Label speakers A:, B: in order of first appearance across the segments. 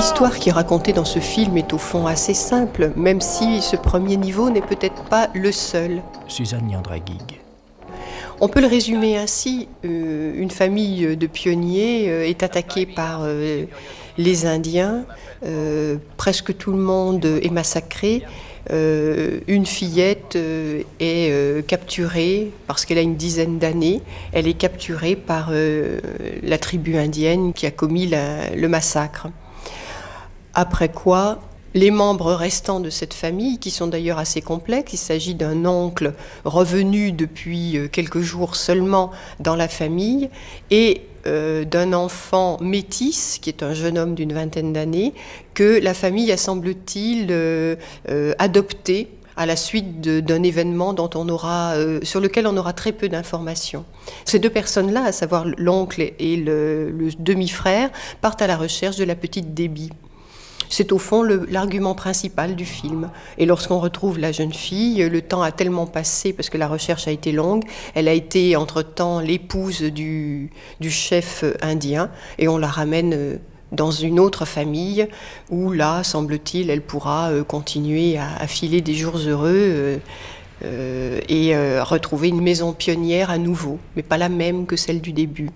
A: L'histoire qui est racontée dans ce film est au fond assez simple, même si ce premier niveau n'est peut-être pas le seul.
B: Suzanne Yandraguig.
A: On peut le résumer ainsi, une famille de pionniers est attaquée par les Indiens, presque tout le monde est massacré, une fillette est capturée parce qu'elle a une dizaine d'années, elle est capturée par la tribu indienne qui a commis le massacre. Après quoi, les membres restants de cette famille, qui sont d'ailleurs assez complexes, il s'agit d'un oncle revenu depuis quelques jours seulement dans la famille, et d'un enfant métis, qui est un jeune homme d'une vingtaine d'années, que la famille a, semble-t-il, adopté à la suite d'un événement sur lequel on aura très peu d'informations. Ces deux personnes-là, à savoir l'oncle et le demi-frère, partent à la recherche de la petite Debbie. C'est au fond l'argument principal du film. Et lorsqu'on retrouve la jeune fille, le temps a tellement passé, parce que la recherche a été longue, elle a été entre-temps l'épouse du chef indien, et on la ramène dans une autre famille, où là, semble-t-il, elle pourra continuer à filer des jours heureux et retrouver une maison pionnière à nouveau, mais pas la même que celle du début.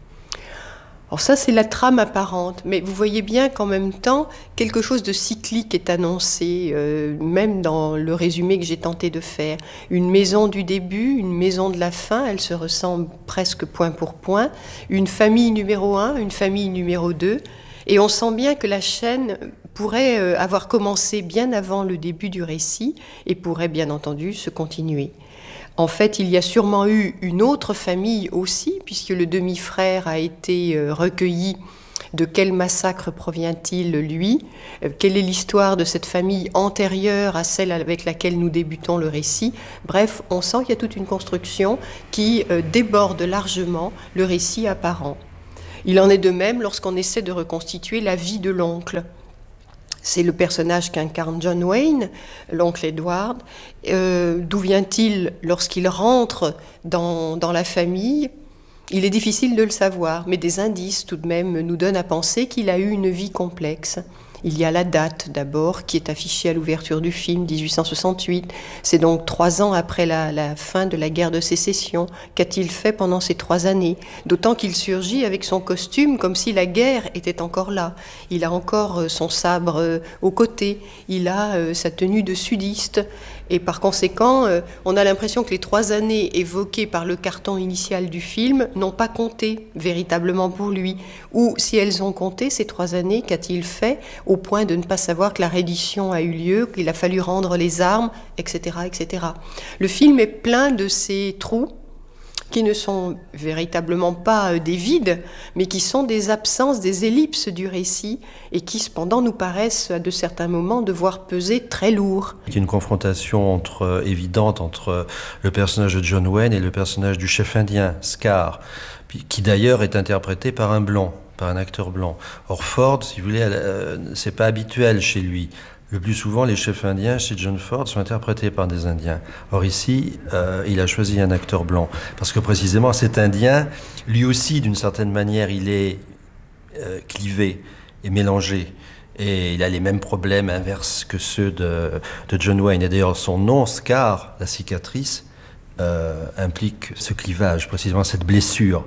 A: Alors ça, c'est la trame apparente, mais vous voyez bien qu'en même temps, quelque chose de cyclique est annoncé, même dans le résumé que j'ai tenté de faire. Une maison du début, une maison de la fin, elles se ressemblent presque point pour point. Une famille numéro 1, une famille numéro 2, et on sent bien que la chaîne pourrait avoir commencé bien avant le début du récit et pourrait bien entendu se continuer. En fait, il y a sûrement eu une autre famille aussi, puisque le demi-frère a été recueilli. De quel massacre provient-il, lui ? Quelle est l'histoire de cette famille antérieure à celle avec laquelle nous débutons le récit ? Bref, on sent qu'il y a toute une construction qui déborde largement le récit apparent. Il en est de même lorsqu'on essaie de reconstituer la vie de l'oncle. C'est le personnage qu'incarne John Wayne, l'oncle Edward. D'où vient-il lorsqu'il rentre dans la famille ? Il est difficile de le savoir, mais des indices tout de même nous donnent à penser qu'il a eu une vie complexe. Il y a la date d'abord qui est affichée à l'ouverture du film, 1868. C'est donc 3 ans après la fin de la guerre de sécession. Qu'a-t-il fait pendant ces 3 années ? D'autant qu'il surgit avec son costume comme si la guerre était encore là. Il a encore son sabre au côté, il a sa tenue de sudiste. Et par conséquent, on a l'impression que les 3 années évoquées par le carton initial du film n'ont pas compté véritablement pour lui. Ou si elles ont compté, ces 3 années, qu'a-t-il fait au point de ne pas savoir que la reddition a eu lieu, qu'il a fallu rendre les armes, etc., etc. Le film est plein de ces trous qui ne sont véritablement pas des vides, mais qui sont des absences, des ellipses du récit, et qui cependant nous paraissent à de certains moments devoir peser très lourd.
C: Il y a une confrontation évidente entre le personnage de John Wayne et le personnage du chef indien, Scar, qui d'ailleurs est interprété par un blanc, par un acteur blanc. Or Ford, si vous voulez, c'est pas habituel chez lui. Le plus souvent, les chefs indiens chez John Ford sont interprétés par des Indiens. Or ici, il a choisi un acteur blanc. Parce que précisément, cet Indien, lui aussi, d'une certaine manière, il est clivé et mélangé. Et il a les mêmes problèmes inverses que ceux de John Wayne. Et d'ailleurs, son nom, Scar, la cicatrice, implique ce clivage, précisément cette blessure.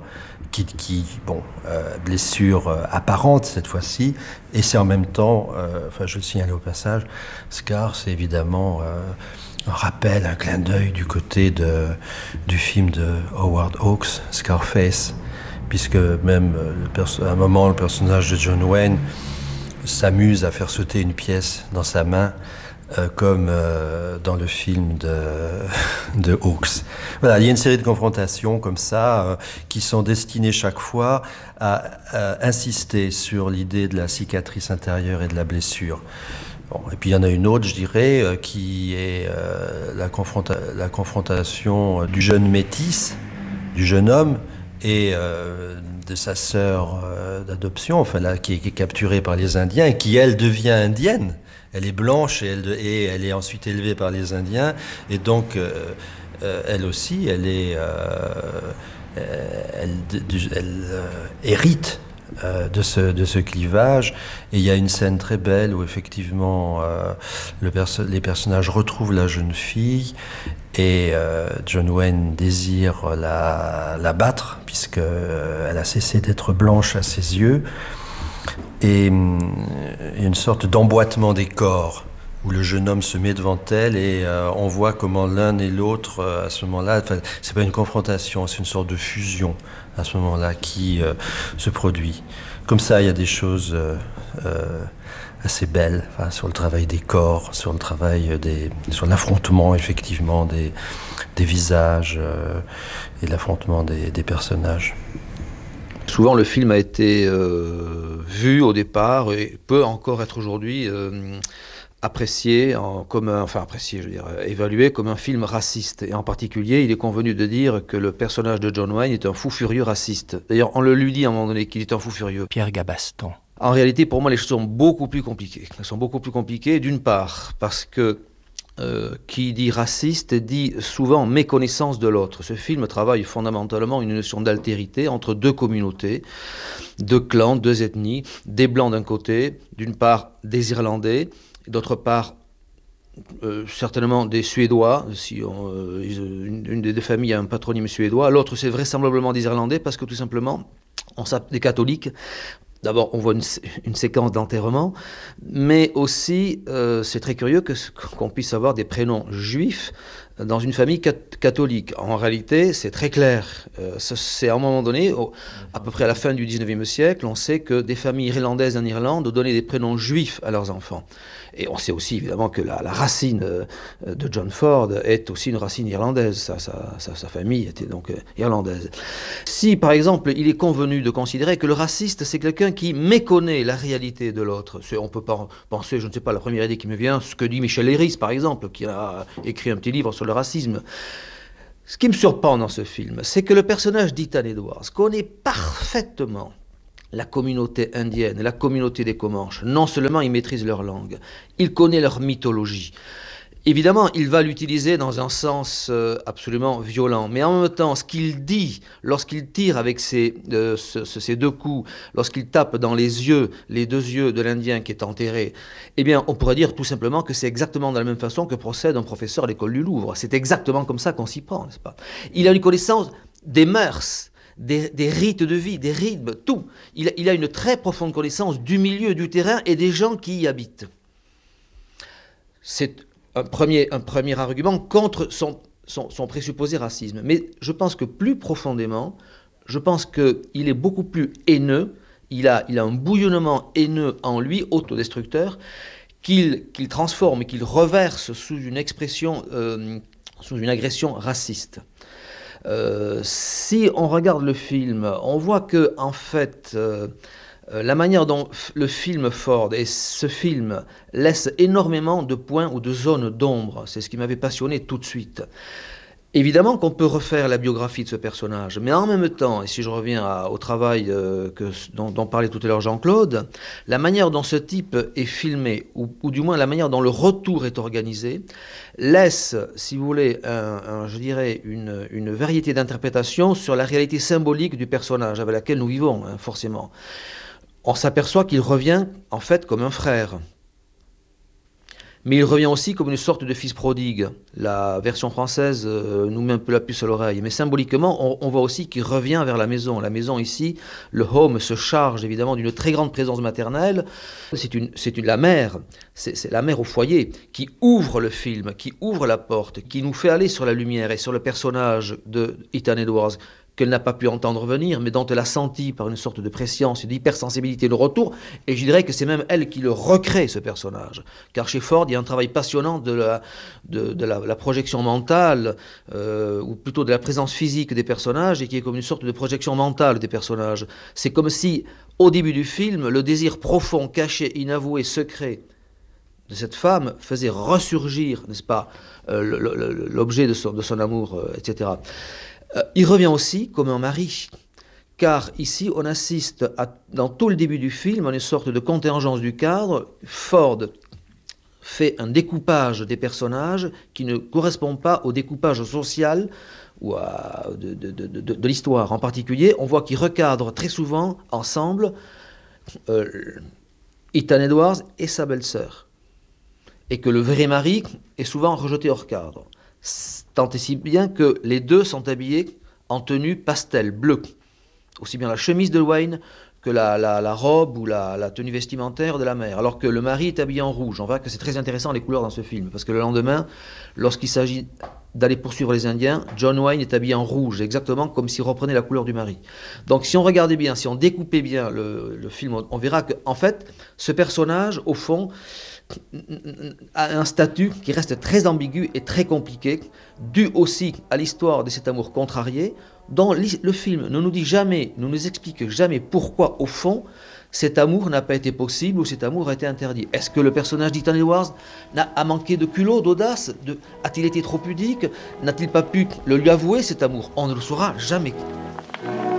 C: Blessure apparente cette fois-ci, et c'est en même temps, je le signale au passage, Scar, c'est évidemment un rappel, un clin d'œil du côté du film de Howard Hawks, Scarface, puisque même à un moment, le personnage de John Wayne s'amuse à faire sauter une pièce dans sa main, comme dans le film de Hawks. Voilà, il y a une série de confrontations comme ça qui sont destinées chaque fois à insister sur l'idée de la cicatrice intérieure et de la blessure. Bon, et puis il y en a une autre, je dirais, qui est la confrontation du jeune métis, du jeune homme, et de sa sœur d'adoption, qui est capturée par les Indiens et qui, elle, devient indienne. Elle est blanche et elle est ensuite élevée par les Indiens. Et donc, elle aussi, elle hérite de ce clivage. Et il y a une scène très belle où effectivement les personnages retrouvent la jeune fille et John Wayne désire la battre puisqu'elle a cessé d'être blanche à ses yeux. Et il y a une sorte d'emboîtement des corps où le jeune homme se met devant elle et on voit comment l'un et l'autre, à ce moment-là, c'est pas une confrontation, c'est une sorte de fusion à ce moment-là qui se produit. Comme ça, il y a des choses assez belles sur le travail des corps, sur le travail sur l'affrontement effectivement des visages et l'affrontement des personnages.
B: Souvent, le film a été vu au départ et peut encore être aujourd'hui apprécié, évalué comme un film raciste. Et en particulier, il est convenu de dire que le personnage de John Wayne est un fou furieux raciste. D'ailleurs, on le lui dit à un moment donné qu'il est un fou furieux.
D: Pierre Gabaston.
B: En réalité, pour moi, les choses sont beaucoup plus compliquées. Elles sont beaucoup plus compliquées, d'une part, parce que qui dit raciste dit souvent méconnaissance de l'autre. Ce film travaille fondamentalement une notion d'altérité entre deux communautés, deux clans, deux ethnies, des Blancs d'un côté, d'une part des Irlandais, d'autre part certainement des Suédois, si une des deux familles a un patronyme suédois, l'autre c'est vraisemblablement des Irlandais parce que tout simplement, des catholiques. D'abord, on voit une séquence d'enterrement, mais aussi, c'est très curieux qu'on puisse avoir des prénoms juifs dans une famille catholique. En réalité, c'est très clair. C'est à un moment donné, à peu près à la fin du 19e siècle, on sait que des familles irlandaises en Irlande donnaient des prénoms juifs à leurs enfants. Et on sait aussi évidemment que la racine de John Ford est aussi une racine irlandaise. Sa famille était donc irlandaise. Si par exemple il est convenu de considérer que le raciste c'est quelqu'un qui méconnaît la réalité de l'autre, on peut pas penser, je ne sais pas, la première idée qui me vient, ce que dit Michel Leiris par exemple, qui a écrit un petit livre sur le racisme. Ce qui me surprend dans ce film, c'est que le personnage d'Ethan Edwards connaît parfaitement la communauté indienne, la communauté des Comanches. Non seulement il maîtrise leur langue, il connaît leur mythologie. Évidemment, il va l'utiliser dans un sens absolument violent. Mais en même temps, ce qu'il dit lorsqu'il tire avec ces deux coups, lorsqu'il tape dans les deux yeux de l'Indien qui est enterré, eh bien, on pourrait dire tout simplement que c'est exactement de la même façon que procède un professeur à l'école du Louvre. C'est exactement comme ça qu'on s'y prend, n'est-ce pas? Il a une connaissance des mœurs, des rites de vie, des rythmes, tout. Il a une très profonde connaissance du milieu, du terrain et des gens qui y habitent. C'est un premier argument contre son présupposé racisme. Mais je pense que plus profondément, je pense qu'il est beaucoup plus haineux, il a un bouillonnement haineux en lui, autodestructeur, qu'il transforme et qu'il reverse sous une expression, sous une agression raciste. Si on regarde le film, on voit que en fait, la manière dont le film Ford et ce film laisse énormément de points ou de zones d'ombre, c'est ce qui m'avait passionné tout de suite. Évidemment qu'on peut refaire la biographie de ce personnage, mais en même temps, et si je reviens au travail dont parlait tout à l'heure Jean-Claude, la manière dont ce type est filmé, ou du moins la manière dont le retour est organisé, laisse, si vous voulez, je dirais, une variété d'interprétations sur la réalité symbolique du personnage avec laquelle nous vivons, forcément. On s'aperçoit qu'il revient, en fait, comme un frère. Mais il revient aussi comme une sorte de fils prodigue. La version française nous met un peu la puce à l'oreille. Mais symboliquement, on voit aussi qu'il revient vers la maison. La maison ici, le home se charge évidemment d'une très grande présence maternelle. C'est la mère, c'est la mère au foyer qui ouvre le film, qui ouvre la porte, qui nous fait aller sur la lumière et sur le personnage de Ethan Edwards, qu'elle n'a pas pu entendre venir, mais dont elle a senti par une sorte de prescience et d'hypersensibilité le retour, et je dirais que c'est même elle qui le recrée, ce personnage. Car chez Ford, il y a un travail passionnant de la projection mentale, ou plutôt de la présence physique des personnages, et qui est comme une sorte de projection mentale des personnages. C'est comme si, au début du film, le désir profond, caché, inavoué, secret de cette femme faisait ressurgir, n'est-ce pas, l'objet de son amour, etc. Il revient aussi comme un mari, car ici on assiste dans tout le début du film à une sorte de contingence du cadre. Ford fait un découpage des personnages qui ne correspond pas au découpage social ou de l'histoire. En particulier, on voit qu'ils recadrent très souvent ensemble Ethan Edwards et sa belle-sœur. Et que le vrai mari est souvent rejeté hors cadre. Tant et si bien que les deux sont habillés en tenue pastel bleue. Aussi bien la chemise de Wayne que la robe ou la tenue vestimentaire de la mère, alors que le mari est habillé en rouge. On voit que c'est très intéressant les couleurs dans ce film, parce que le lendemain, lorsqu'il s'agit d'aller poursuivre les Indiens, John Wayne est habillé en rouge, exactement comme s'il reprenait la couleur du mari. Donc si on regardait bien, si on découpait bien le film, on verra qu'en fait, ce personnage, au fond, a un statut qui reste très ambigu et très compliqué, dû aussi à l'histoire de cet amour contrarié, dont le film ne nous dit jamais, ne nous explique jamais pourquoi, au fond, cet amour n'a pas été possible ou cet amour a été interdit. Est-ce que le personnage d'Ethan Edwards a manqué de culot, d'audace? A-t-il été trop pudique? N'a-t-il pas pu le lui avouer, cet amour? On ne le saura jamais.